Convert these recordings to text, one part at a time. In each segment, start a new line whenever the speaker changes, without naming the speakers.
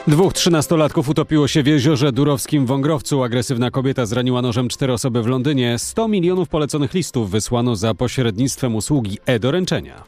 Dwóch 13-latków utopiło się w jeziorze Durowskim w Wągrowcu. Agresywna kobieta zraniła nożem 4 osoby w Londynie. 100 milionów poleconych listów wysłano za pośrednictwem usługi e-doręczenia.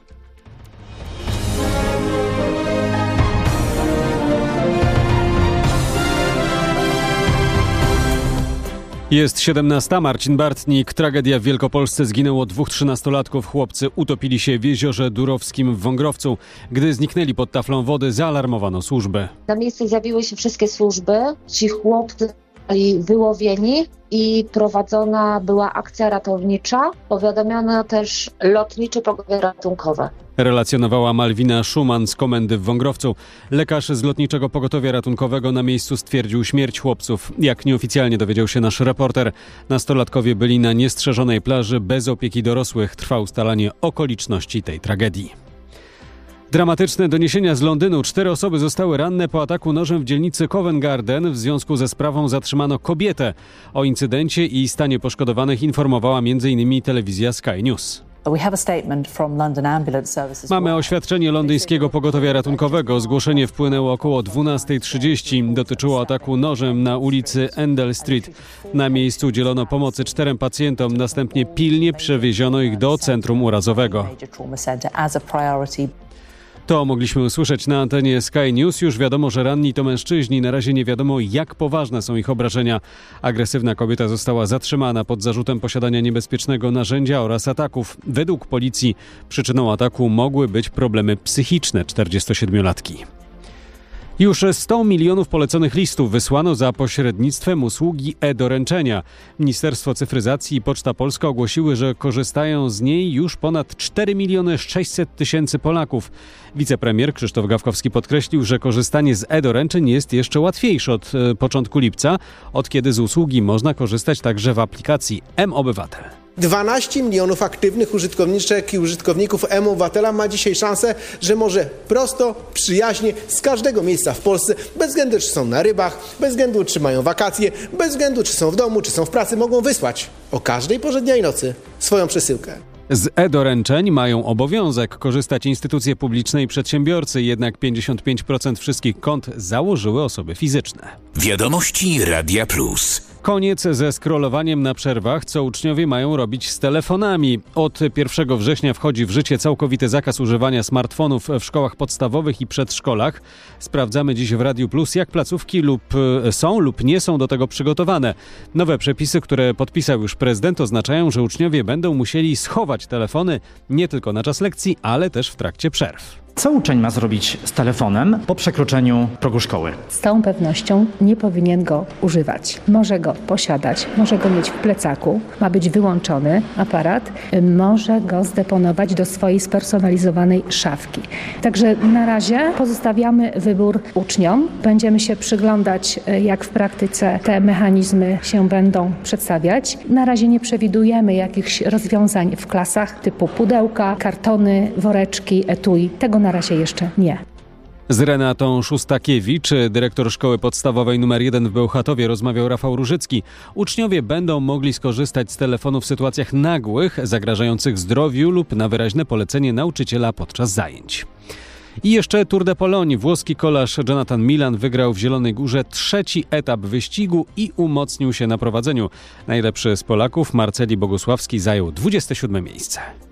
Jest 17. Marcin Bartnik. Tragedia w Wielkopolsce. Zginęło 2 13-latków. Chłopcy utopili się w jeziorze Durowskim w Wągrowcu. Gdy zniknęli pod taflą wody, zaalarmowano służby.
Na miejsce zjawiły się wszystkie służby. Ci chłopcy zostali wyłowieni i prowadzona była akcja ratownicza. Powiadomiono też lotnicze pogotowie ratunkowe.
Relacjonowała Malwina Szuman z komendy w Wągrowcu. Lekarz z Lotniczego Pogotowia Ratunkowego na miejscu stwierdził śmierć chłopców. Jak nieoficjalnie dowiedział się nasz reporter, nastolatkowie byli na niestrzeżonej plaży bez opieki dorosłych. Trwa ustalanie okoliczności tej tragedii. Dramatyczne doniesienia z Londynu. 4 osoby zostały ranne po ataku nożem w dzielnicy Covent Garden. W związku ze sprawą zatrzymano kobietę. O incydencie i stanie poszkodowanych informowała m.in. telewizja Sky News. Mamy oświadczenie londyńskiego pogotowia ratunkowego. Zgłoszenie wpłynęło około 12:30. Dotyczyło ataku nożem na ulicy Endell Street. Na miejscu udzielono pomocy 4 pacjentom. Następnie pilnie przewieziono ich do centrum urazowego. To mogliśmy usłyszeć na antenie Sky News. Już wiadomo, że ranni to mężczyźni. Na razie nie wiadomo, jak poważne są ich obrażenia. Agresywna kobieta została zatrzymana pod zarzutem posiadania niebezpiecznego narzędzia oraz ataków. Według policji przyczyną ataku mogły być problemy psychiczne 47-latki. Już 100 milionów poleconych listów wysłano za pośrednictwem usługi e-doręczenia. Ministerstwo Cyfryzacji i Poczta Polska ogłosiły, że korzystają z niej już ponad 4 600 000 Polaków. Wicepremier Krzysztof Gawkowski podkreślił, że korzystanie z e-doręczeń jest jeszcze łatwiejsze od początku lipca, od kiedy z usługi można korzystać także w aplikacji mObywatel.
12 milionów aktywnych użytkowniczek i użytkowników mObywatela ma dzisiaj szansę, że może prosto, przyjaźnie, z każdego miejsca w Polsce, bez względu czy są na rybach, bez względu czy mają wakacje, bez względu czy są w domu, czy są w pracy, mogą wysłać o każdej porze dnia i nocy swoją przesyłkę.
Z e-doręczeń mają obowiązek korzystać instytucje publiczne i przedsiębiorcy, jednak 55% wszystkich kont założyły osoby fizyczne.
Wiadomości Radia Plus.
Koniec ze scrollowaniem na przerwach, co uczniowie mają robić z telefonami. Od 1 września wchodzi w życie całkowity zakaz używania smartfonów w szkołach podstawowych i przedszkolach. Sprawdzamy dziś w Radiu Plus, jak placówki są lub nie są do tego przygotowane. Nowe przepisy, które podpisał już prezydent, oznaczają, że uczniowie będą musieli schować telefony nie tylko na czas lekcji, ale też w trakcie przerw.
Co uczeń ma zrobić z telefonem po przekroczeniu progu szkoły?
Z całą pewnością nie powinien go używać. Może go posiadać, może go mieć w plecaku, ma być wyłączony aparat, może go zdeponować do swojej spersonalizowanej szafki. Także na razie pozostawiamy wybór uczniom. Będziemy się przyglądać, jak w praktyce te mechanizmy się będą przedstawiać. Na razie nie przewidujemy jakichś rozwiązań w klasach typu pudełka, kartony, woreczki, etui. Tego na razie jeszcze nie.
Z Renatą Szustakiewicz, dyrektor szkoły podstawowej nr 1 w Bełchatowie, rozmawiał Rafał Różycki. Uczniowie będą mogli skorzystać z telefonu w sytuacjach nagłych, zagrażających zdrowiu lub na wyraźne polecenie nauczyciela podczas zajęć. I jeszcze Tour de Pologne. Włoski kolarz Jonathan Milan wygrał w Zielonej Górze 3. etap wyścigu i umocnił się na prowadzeniu. Najlepszy z Polaków, Marceli Bogusławski, zajął 27. miejsce.